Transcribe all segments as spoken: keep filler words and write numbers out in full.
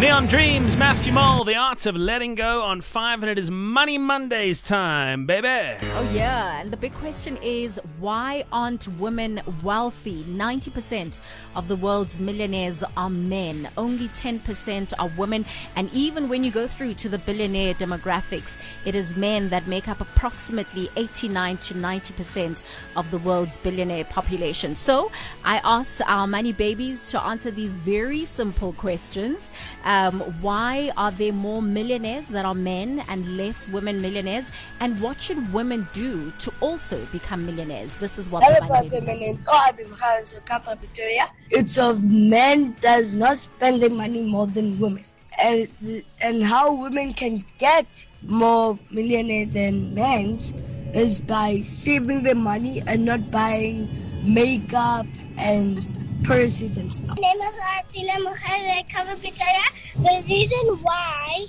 Neon Dreams, Matthew Mole, The Art of Letting Go on five, and it is Money Mondays time, baby. Oh, yeah. And the big question is, why aren't women wealthy? ninety percent of the world's millionaires are men. Only ten percent are women. And even when you go through to the billionaire demographics, it is men that make up approximately eighty-nine to ninety percent of the world's billionaire population. So I asked our money babies to answer these very simple questions. Um, why are there more millionaires that are men and less women millionaires? And what should women do to also become millionaires? This is what the money babies are. Victoria. It's of men does not spend their money more than women. And, and how women can get more millionaire than men is by saving their money and not buying makeup and purses and stuff. My name is Atila Mukhar, cover Victoria. The reason why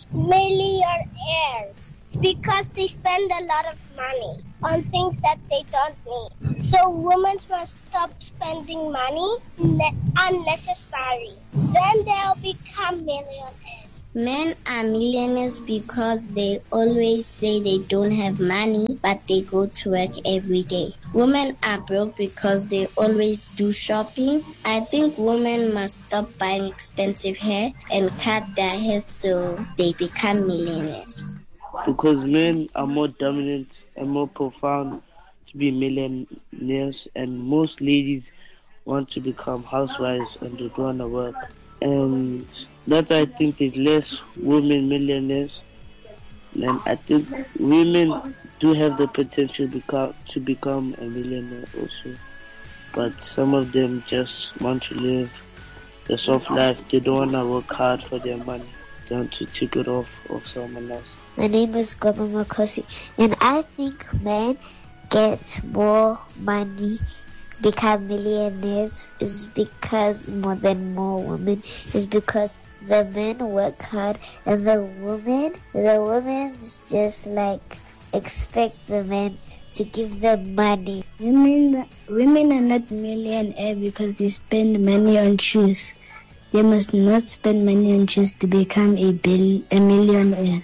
millionaires is because they spend a lot of money on things that they don't need. So women must stop spending money ne- unnecessary. Then they'll become millionaires. Men are millionaires because they always say they don't have money, but they go to work every day. Women are broke because they always do shopping. I think women must stop buying expensive hair and cut their hair so they become millionaires. Because men are more dominant and more profound to be millionaires, and most ladies want to become housewives and they don't want to work. And that I think there's less women millionaires, and I think women do have the potential become, to become a millionaire also, but some of them just want to live the soft life. They don't want to work hard for their money. They want to take it off of someone else. My name is Goba Makosi, and I think men get more money, become millionaires, is because more than more women, is because the men work hard and the women, the women's just like expect the men to give them money. Women, women are not millionaire because they spend money on shoes. They must not spend money on shoes to become a bill, a millionaire.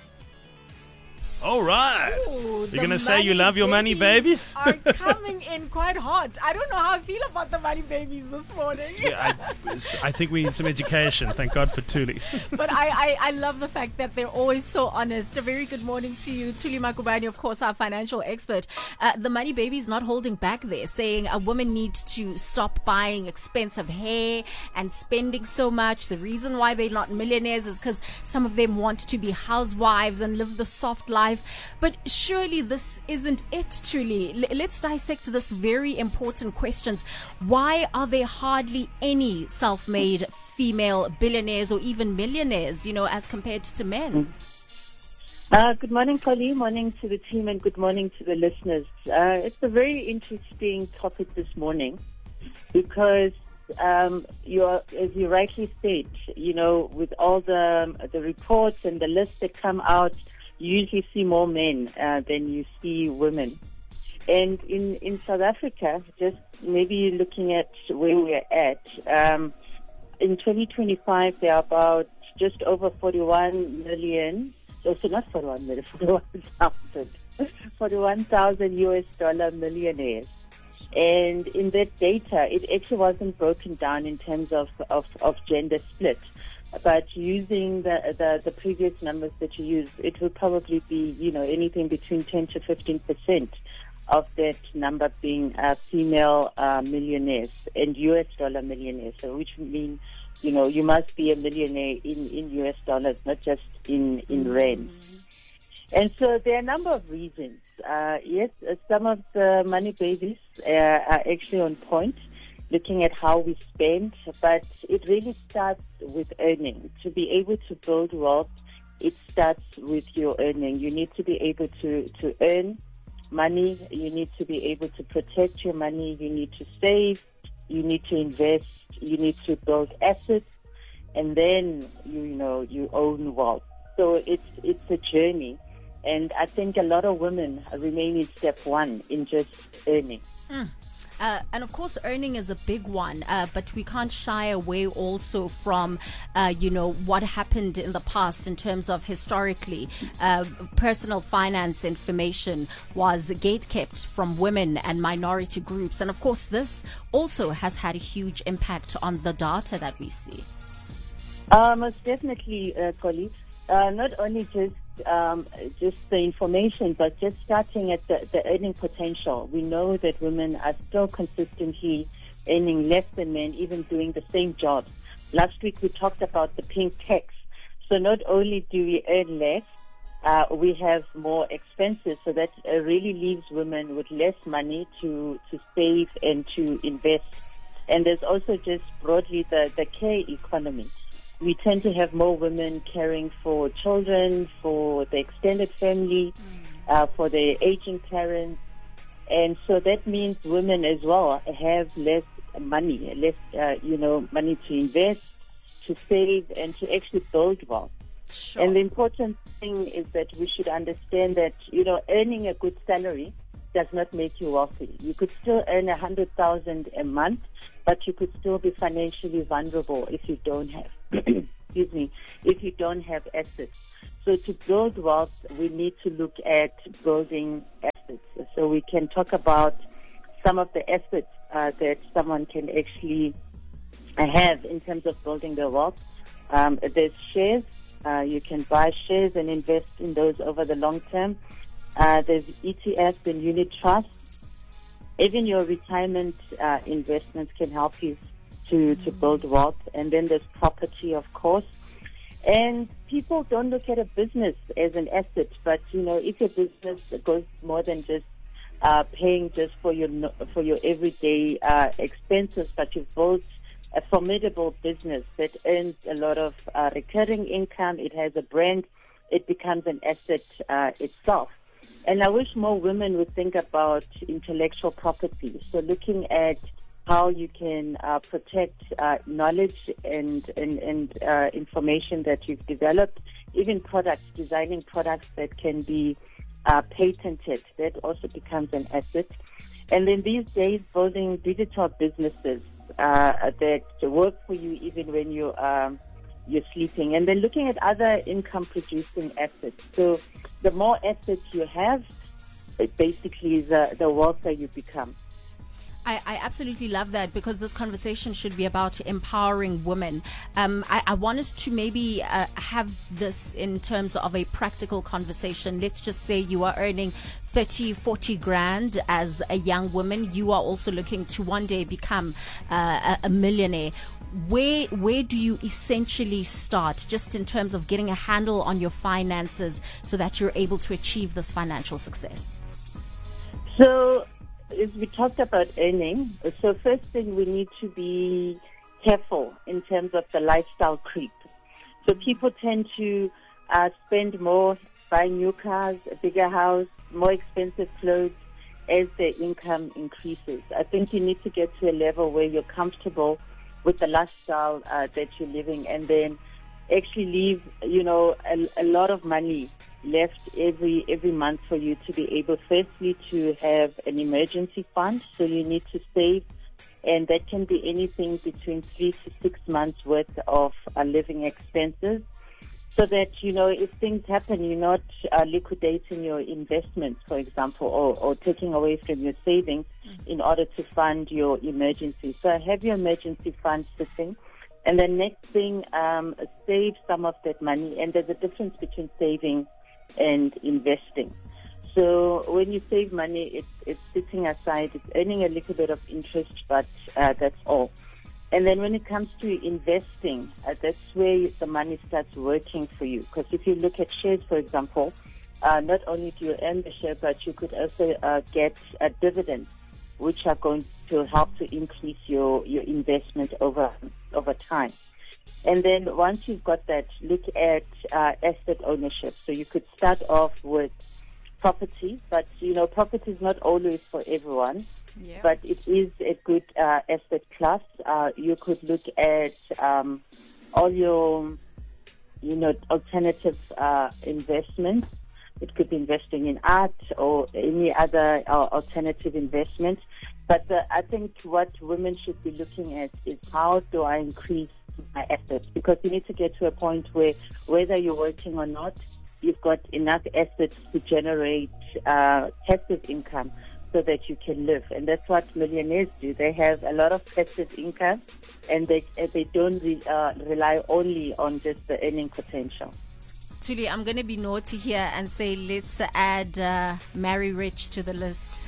All right. Ooh, You're going to say you love your money babies? Are coming in quite hot. I don't know how I feel about the money babies this morning. I, I think we need some education. Thank God for Tuli. But I, I, I love the fact that they're always so honest. A very good morning to you, Tuli Makubani, of course, our financial expert. Uh, the money baby is not holding back there, saying a woman needs to stop buying expensive hair and spending so much. The reason why they're not millionaires is because some of them want to be housewives and live the soft life. But surely this isn't it, truly. L- let's dissect this very important questions. Why are there hardly any self-made female billionaires or even millionaires, you know, as compared to men? Uh, good morning, Polly. Morning to the team and good morning to the listeners. Uh, it's a very interesting topic this morning because um, you're, as you rightly state, you know, with all the, the reports and the lists that come out, you usually see more men uh, than you see women. And in, in South Africa, just maybe looking at where we're at, um, in twenty twenty-five, there are about just over forty-one million, also not forty-one million, forty-one thousand, forty-one thousand U S dollar millionaires. And in that data, it actually wasn't broken down in terms of, of, of gender split. But using the, the the previous numbers that you used, it will probably be, you know, anything between ten to fifteen percent of that number being uh, female uh, millionaires and U S dollar millionaires. So which means, you know, you must be a millionaire in, in U S dollars, not just in, in rand. And so there are a number of reasons. Uh, yes, uh, some of the money babies uh, are actually on point, looking at how we spend, but it really starts with earning. To be able to build wealth, it starts with your earning. You need to be able to, to earn money. You need to be able to protect your money. You need to save. You need to invest. You need to build assets. And then, you, you know, you own wealth. So it's, it's a journey. And I think a lot of women remain in step one in just earning. Mm. Uh, and of course, earning is a big one, uh, but we can't shy away also from, uh, you know, what happened in the past in terms of historically, uh, personal finance information was gatekept from women and minority groups. And of course, this also has had a huge impact on the data that we see. Uh, most definitely, uh, colleagues. Uh, not only just um, just the information, but just starting at the, the earning potential. We know that women are still consistently earning less than men, even doing the same jobs. Last week we talked about the pink tax. So not only do we earn less, uh, we have more expenses. So that uh, really leaves women with less money to, to save and to invest. And there's also just broadly the, the care economy. We tend to have more women caring for children, for the extended family, uh, for their aging parents. And so that means women as well have less money, less, uh, you know, money to invest, to save, and to actually build wealth. Sure. And the important thing is that we should understand that, you know, earning a good salary does not make you wealthy. You could still earn a hundred thousand a month, but you could still be financially vulnerable if you don't have, excuse me, if you don't have assets. So to build wealth, we need to look at building assets. So we can talk about some of the assets uh, that someone can actually have in terms of building their wealth. Um, there's shares. Uh, you can buy shares and invest in those over the long term. Uh, there's E T Fs and unit trusts. Even your retirement uh, investments can help you to, to build wealth. And then there's property, of course. And people don't look at a business as an asset, but, you know, if your business goes more than just uh, paying just for your for your everyday uh, expenses, but you've built a formidable business that earns a lot of uh, recurring income, it has a brand, it becomes an asset uh, itself. And I wish more women would think about intellectual property. So looking at how you can uh, protect uh, knowledge and, and, and uh, information that you've developed, even products, designing products that can be uh, patented, that also becomes an asset. And then these days, building digital businesses uh, that work for you even when you um, you're sleeping. And then looking at other income-producing assets. So the more assets you have, it basically the, the wealthier you become. I, I absolutely love that, because this conversation should be about empowering women. Um, I, I want us to maybe uh, have this in terms of a practical conversation. Let's just say you are earning thirty, forty grand as a young woman. You are also looking to one day become uh, a, a millionaire. Where where do you essentially start, just in terms of getting a handle on your finances so that you're able to achieve this financial success? So, as we talked about earning, so first thing, we need to be careful in terms of the lifestyle creep. So people tend to uh, spend more, buy new cars, a bigger house, more expensive clothes as their income increases. I think you need to get to a level where you're comfortable with the lifestyle uh, that you're living, and then actually leave, you know, a, a lot of money left every every month for you to be able, firstly, to have an emergency fund. So you need to save, and that can be anything between three to six months worth of uh, living expenses, so that, you know, if things happen, you're not uh, liquidating your investments, for example, or, or taking away from your savings in order to fund your emergency. So have your emergency fund sitting. And the next thing, um, save some of that money. And there's a difference between saving and investing. So when you save money, it's, it's sitting aside, it's earning a little bit of interest, but uh, that's all. And then when it comes to investing, uh, that's where the money starts working for you. Because if you look at shares, for example, uh, not only do you earn the share, but you could also uh, get a dividend, which are going to help to increase your, your investment over over time. And then once you've got that, look at uh, asset ownership. So you could start off with property, but, you know, property is not always for everyone, yeah. But it is a good uh, asset class. Uh, you could look at um, all your, you know, alternative uh, investments. It could be investing in art or any other uh, alternative investment. But uh, I think what women should be looking at is how do I increase my assets? Because you need to get to a point where whether you're working or not, you've got enough assets to generate uh, passive income so that you can live. And that's what millionaires do. They have a lot of passive income, and they they don't re, uh, rely only on just the earning potential. Thuli, I'm going to be naughty here and say let's add uh, marry rich to the list.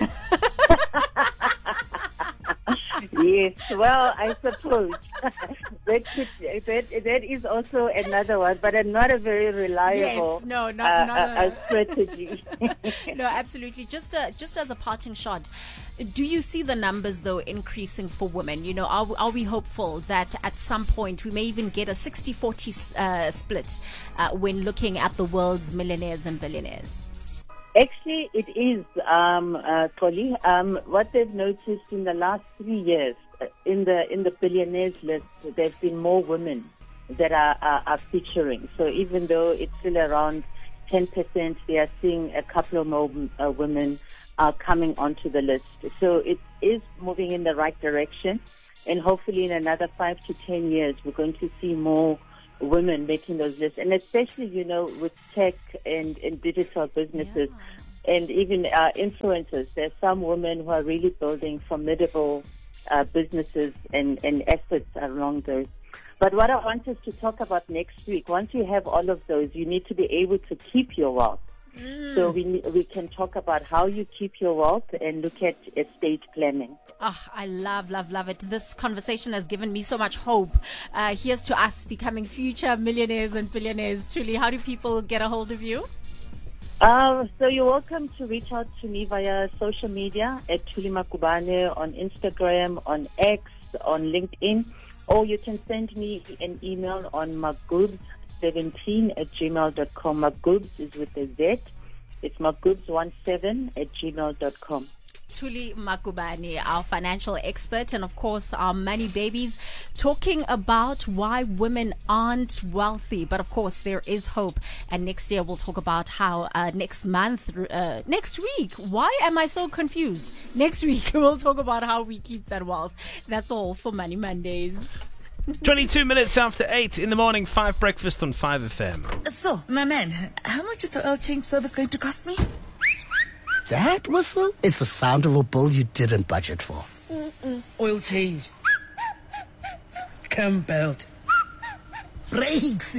Yes, well, I suppose that, could, that that is also another one, but not a very reliable yes, no, not, uh, not uh, a... strategy. No, absolutely. Just uh, just as a parting shot, do you see the numbers though increasing for women? You know, are are we hopeful that at some point we may even get a sixty forty uh, split uh, when looking at the world's millionaires and billionaires? Actually, it is, um, uh, Koli. Um, what they've noticed in the last three years, uh, in the in the billionaires list, there's been more women that are, are, are featuring. So even though it's still around ten percent, they are seeing a couple of more uh, women are coming onto the list. So it is moving in the right direction. And hopefully in another five to ten years, we're going to see more women making those lists, and especially, you know, with tech and, and digital businesses, yeah. and even uh, influencers. There's some women who are really building formidable uh, businesses and, and assets along those. But what I want us to talk about next week, once you have all of those, you need to be able to keep your wealth. Mm. So we we can talk about how you keep your wealth and look at estate planning. Oh, I love, love, love it. This conversation has given me so much hope. Uh, here's to us becoming future millionaires and billionaires. Thuli, how do people get a hold of you? Uh, so you're welcome to reach out to me via social media at Thuli Makubane on Instagram, on X, on LinkedIn, or you can send me an email on magubs seventeen at gmail dot com. Magubs is with a Z. It's magubs seventeen at gmail dot com. Thuli Makubane, our financial expert, and of course our money babies, talking about why women aren't wealthy. But of course there is hope. And next year we'll talk about how uh, next month, uh, next week, why am I so confused? Next week we'll talk about how we keep that wealth. That's all for Money Mondays. twenty-two minutes after eight in the morning, five breakfast on five F M. So, my man, how much is the oil change service going to cost me? That whistle? It's the sound of a bill you didn't budget for. Mm-mm. Oil change. Cam belt. Brakes.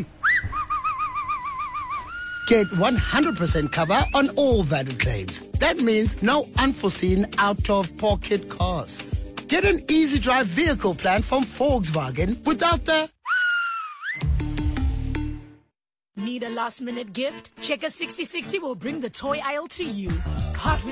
Get one hundred percent cover on all valid claims. That means no unforeseen out-of-pocket costs. Get an easy drive vehicle plan from Volkswagen without the... Need a last minute gift? Checker sixty sixty will bring the toy aisle to you. Hot